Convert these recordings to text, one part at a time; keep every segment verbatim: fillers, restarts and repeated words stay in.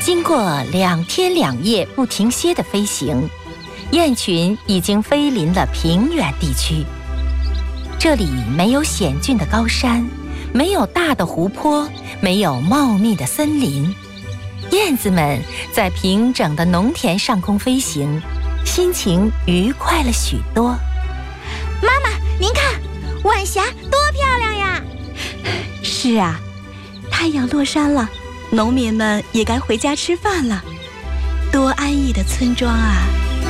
经过两天两夜不停歇的飞行，雁群已经飞临了平原地区。这里没有险峻的高山，没有大的湖泊，没有茂密的森林。燕子们在平整的农田上空飞行，心情愉快了许多。 妈妈，您看，晚霞多漂亮呀！ 是啊，太阳落山了，农民们也该回家吃饭了。多安逸的村庄啊！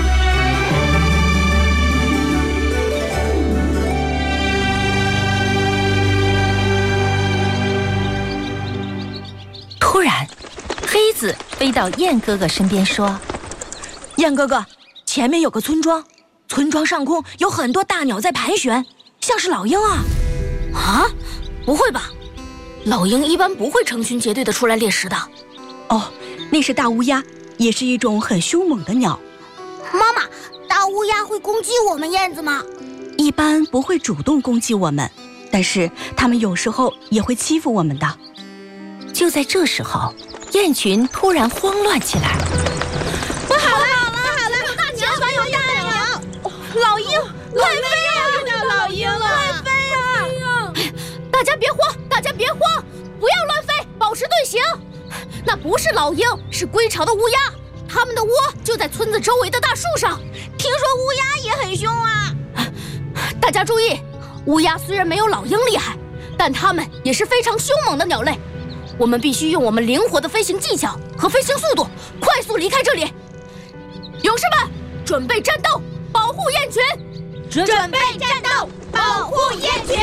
突然，黑子飞到雁哥哥身边说：“ 雁哥哥，前面有个村庄，村庄上空有很多大鸟在盘旋，像是老鹰啊！” 啊，不会吧？老鹰一般不会成群结队的出来猎食的。 哦，那是大乌鸦，也是一种很凶猛的鸟。 妈妈，大乌鸦会攻击我们燕子吗？ 一般不会主动攻击我们，但是它们有时候也会欺负我们的。 就在这时候，雁群突然慌乱起来。 不好了，好了，好了！大前方有大鸟， 老鹰， 乱飞呀！ 遇到老鹰了， 乱飞呀！ 大家别慌，大家别慌，不要乱飞，保持队形。那不是老鹰，是归巢的乌鸦，它们的窝就在村子周围的大树上。 听说乌鸦也很凶啊！ 大家注意，乌鸦虽然没有老鹰厉害，但它们也是非常凶猛的鸟类。我们必须用我们灵活的飞行技巧和飞行速度，快速离开这里。勇士们，准备战斗，保护雁群！ 准备战斗，保护雁群！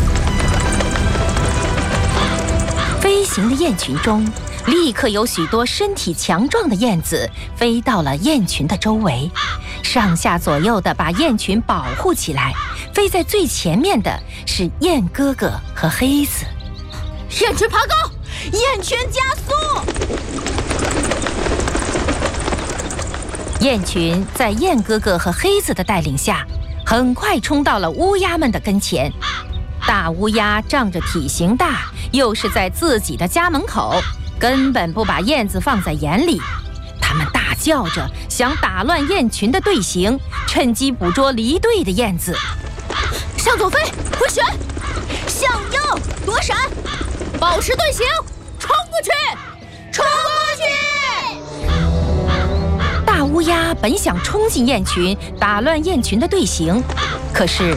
飞行的雁群中，立刻有许多身体强壮的燕子飞到了雁群的周围，上下左右的把雁群保护起来。飞在最前面的是雁哥哥和黑子。 雁群爬高， 雁群加速！ 雁群在雁哥哥和黑子的带领下，很快冲到了乌鸦们的跟前。大乌鸦仗着体型大，又是在自己的家门口，根本不把燕子放在眼里。它们大叫着想打乱雁群的队形，趁机捕捉离队的燕子。 向左飞，回旋， 向右躲闪， 保持队形，冲过去， 冲过去！ 大乌鸦本想冲进雁群，打乱雁群的队形，可是